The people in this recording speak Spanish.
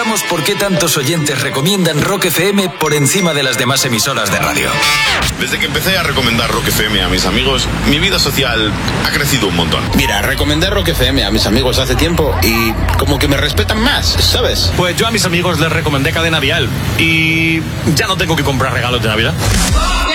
descubriremos por qué tantos oyentes recomiendan Rock FM por encima de las demás emisoras de radio. Desde que empecé a recomendar Rock FM a mis amigos, mi vida social ha crecido un montón. Mira, recomendé Rock FM a mis amigos hace tiempo y como que me respetan más, ¿sabes? Pues yo a mis amigos les recomendé Cadena Vial y ya no tengo que comprar regalos de Navidad.